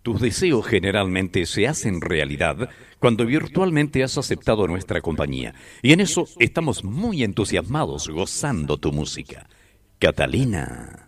Tus deseos generalmente se hacen realidad cuando virtualmente has aceptado nuestra compañía. Y en eso estamos muy entusiasmados gozando tu música. Catalina.